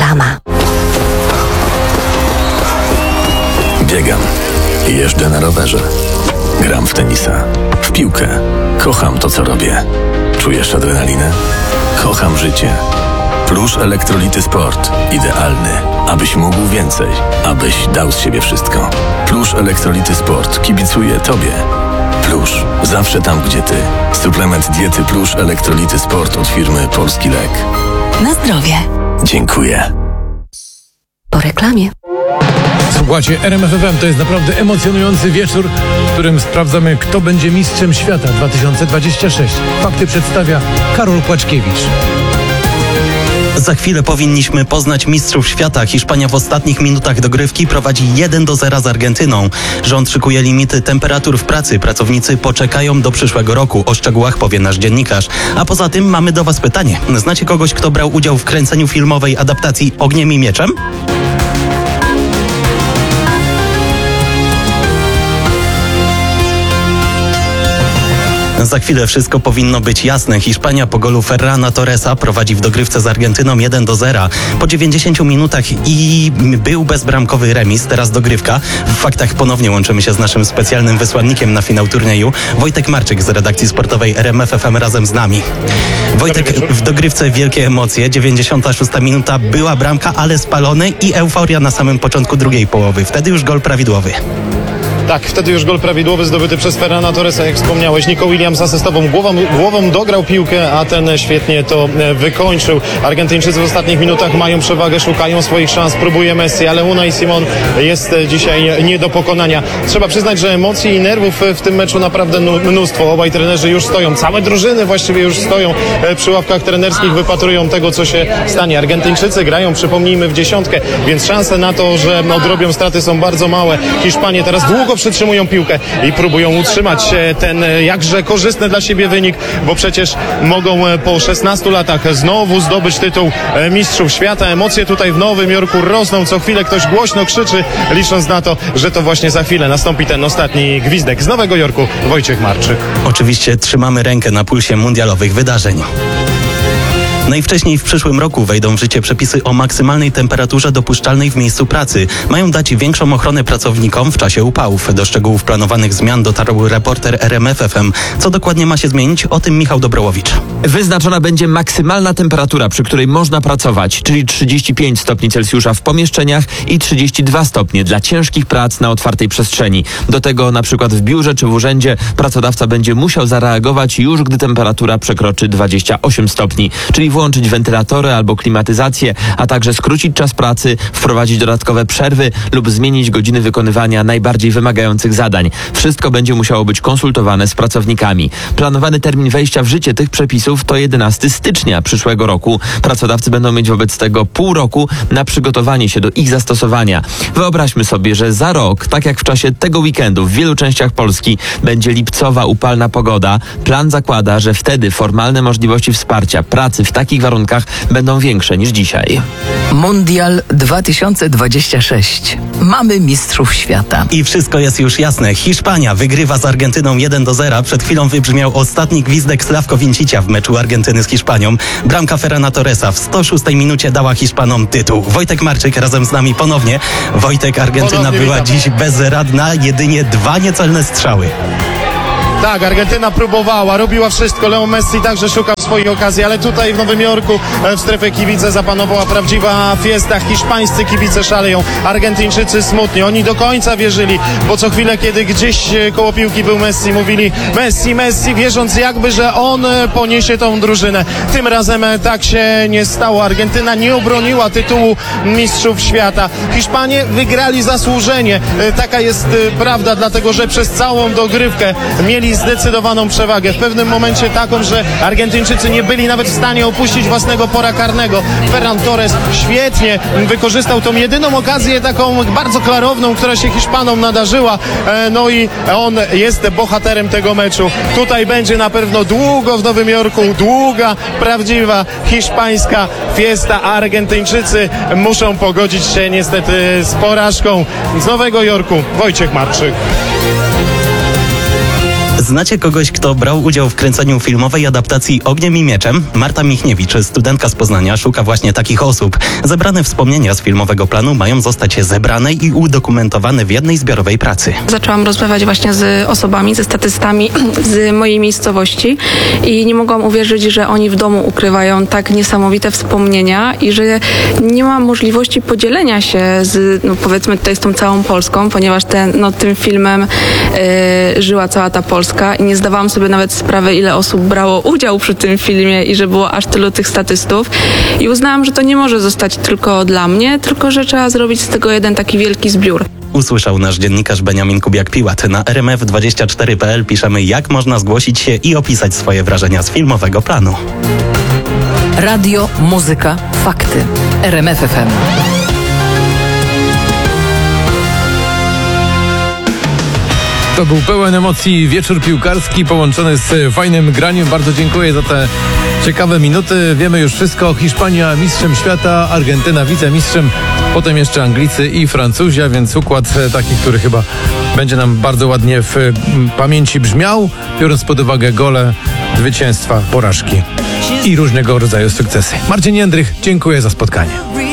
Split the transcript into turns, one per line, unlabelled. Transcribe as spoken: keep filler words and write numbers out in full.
sama.
Biegam. Jeżdżę na rowerze. Gram w tenisa. W piłkę. Kocham to, co robię. Czujesz adrenalinę? Kocham życie. Plusz Elektrolity Sport. Idealny, abyś mógł więcej. Abyś dał z siebie wszystko. Plusz Elektrolity Sport kibicuje Tobie. Plusz. Zawsze tam, gdzie Ty. Suplement diety Plusz Elektrolity Sport od firmy Polski Lek.
Na zdrowie.
Dziękuję.
Po reklamie.
Słuchajcie, R M F F M to jest naprawdę emocjonujący wieczór, w którym sprawdzamy, kto będzie mistrzem świata dwa tysiące dwudziestego szóstego. Fakty przedstawia Karol Płaczkiewicz.
Za chwilę powinniśmy poznać mistrzów świata. Hiszpania w ostatnich minutach dogrywki prowadzi jeden do zera z Argentyną. Rząd szykuje limity temperatur w pracy. Pracownicy poczekają do przyszłego roku. O szczegółach powie nasz dziennikarz. A poza tym mamy do Was pytanie. Znacie kogoś, kto brał udział w kręceniu filmowej adaptacji Ogniem i Mieczem? Za chwilę wszystko powinno być jasne. Hiszpania po golu Ferrana Torresa prowadzi w dogrywce z Argentyną jeden do zera. Po dziewięćdziesięciu minutach i był bezbramkowy remis, teraz dogrywka. W faktach ponownie łączymy się z naszym specjalnym wysłannikiem na finał turnieju. Wojtek Marczyk z redakcji sportowej R M F F M razem z nami. Wojtek, w dogrywce wielkie emocje. dziewięćdziesiąta szósta minuta, była bramka, ale spalony i euforia na samym początku drugiej połowy. Wtedy już gol prawidłowy.
Tak, wtedy już gol prawidłowy zdobyty przez Ferrana Torresa, jak wspomniałeś. Nico Williams asystową głową, głową dograł piłkę, a ten świetnie to wykończył. Argentyńczycy w ostatnich minutach mają przewagę, szukają swoich szans, próbuje Messi, ale Unai Simon jest dzisiaj nie do pokonania. Trzeba przyznać, że emocji i nerwów w tym meczu naprawdę mnóstwo. Obaj trenerzy już stoją, całe drużyny właściwie już stoją przy ławkach trenerskich, wypatrują tego, co się stanie. Argentyńczycy grają, przypomnijmy, w dziesiątkę, więc szanse na to, że odrobią straty, są bardzo małe. Hiszpanie teraz długo przytrzymują piłkę i próbują utrzymać ten jakże korzystny dla siebie wynik, bo przecież mogą po szesnastu latach znowu zdobyć tytuł mistrzów świata. Emocje tutaj w Nowym Jorku rosną, co chwilę ktoś głośno krzyczy, licząc na to, że to właśnie za chwilę nastąpi ten ostatni gwizdek. Z Nowego Jorku Wojciech Marczyk.
Oczywiście trzymamy rękę na pulsie mundialowych wydarzeń. Najwcześniej w przyszłym roku wejdą w życie przepisy o maksymalnej temperaturze dopuszczalnej w miejscu pracy. Mają dać większą ochronę pracownikom w czasie upałów. Do szczegółów planowanych zmian dotarł reporter R M F F M. Co dokładnie ma się zmienić? O tym Michał Dobrołowicz.
Wyznaczona będzie maksymalna temperatura, przy której można pracować, czyli trzydzieści pięć stopni Celsjusza w pomieszczeniach i trzydzieści dwa stopnie dla ciężkich prac na otwartej przestrzeni. Do tego na przykład w biurze czy w urzędzie pracodawca będzie musiał zareagować już, gdy temperatura przekroczy dwadzieścia osiem stopni, czyli włączyć wentylatory albo klimatyzację, a także skrócić czas pracy, wprowadzić dodatkowe przerwy lub zmienić godziny wykonywania najbardziej wymagających zadań. Wszystko będzie musiało być konsultowane z pracownikami. Planowany termin wejścia w życie tych przepisów to jedenastego stycznia przyszłego roku. Pracodawcy będą mieć wobec tego pół roku na przygotowanie się do ich zastosowania. Wyobraźmy sobie, że za rok, tak jak w czasie tego weekendu w wielu częściach Polski będzie lipcowa upalna pogoda. Plan zakłada, że wtedy formalne możliwości wsparcia pracy w takich warunkach będą większe niż dzisiaj.
Mundial dwa tysiące dwudziesty szósty. Mamy mistrzów świata.
I wszystko jest już jasne. Hiszpania wygrywa z Argentyną jeden do zera. Przed chwilą wybrzmiał ostatni gwizdek Slavko Vincicia w meczu Argentyny z Hiszpanią. Bramka Ferrana Torresa w sto szóstej minucie dała Hiszpanom tytuł. Wojtek Marczyk razem z nami ponownie. Wojtek, Argentyna ponownie była witamy. Dziś bezradna. Jedynie dwa niecelne strzały.
Tak, Argentyna próbowała, robiła wszystko. Leo Messi także szukał swoich okazji, ale tutaj w Nowym Jorku w strefie kibice zapanowała prawdziwa fiesta. Hiszpańscy kibice szaleją, Argentyńczycy smutni. Oni do końca wierzyli, bo co chwilę, kiedy gdzieś koło piłki był Messi, mówili Messi, Messi, wierząc jakby, że on poniesie tą drużynę. Tym razem tak się nie stało. Argentyna nie obroniła tytułu mistrzów świata. Hiszpanie wygrali zasłużenie. Taka jest prawda, dlatego że przez całą dogrywkę mieli zdecydowaną przewagę. W pewnym momencie taką, że Argentyńczycy nie byli nawet w stanie opuścić własnego pora karnego. Ferran Torres świetnie wykorzystał tą jedyną okazję, taką bardzo klarowną, która się Hiszpanom nadarzyła. No i on jest bohaterem tego meczu. Tutaj będzie na pewno długo w Nowym Jorku, długa, prawdziwa hiszpańska fiesta. Argentyńczycy muszą pogodzić się niestety z porażką. Z Nowego Jorku Wojciech Marczyk.
Znacie kogoś, kto brał udział w kręceniu filmowej adaptacji Ogniem i Mieczem? Marta Michniewicz, studentka z Poznania, szuka właśnie takich osób. Zebrane wspomnienia z filmowego planu mają zostać zebrane i udokumentowane w jednej zbiorowej pracy.
Zaczęłam rozmawiać właśnie z osobami, ze statystami z mojej miejscowości i nie mogłam uwierzyć, że oni w domu ukrywają tak niesamowite wspomnienia i że nie ma możliwości podzielenia się z, no powiedzmy tutaj z tą całą Polską, ponieważ ten, no, tym filmem yy, żyła cała ta Polska i nie zdawałam sobie nawet sprawy, ile osób brało udział przy tym filmie i że było aż tylu tych statystów i uznałam, że to nie może zostać tylko dla mnie, tylko że trzeba zrobić z tego jeden taki wielki zbiór.
Usłyszał nasz dziennikarz Beniamin Kubiak-Piłat. Na R M F dwadzieścia cztery kropka p l piszemy, jak można zgłosić się i opisać swoje wrażenia z filmowego planu.
Radio, muzyka, fakty. R M F F M.
To był pełen emocji wieczór piłkarski połączony z fajnym graniem. Bardzo dziękuję za te ciekawe minuty. Wiemy już wszystko. Hiszpania mistrzem świata, Argentyna wicemistrzem, potem jeszcze Anglicy i Francuzi, a więc układ taki, który chyba będzie nam bardzo ładnie w pamięci brzmiał, biorąc pod uwagę gole, zwycięstwa, porażki i różnego rodzaju sukcesy. Marcin Jędrych, dziękuję za spotkanie.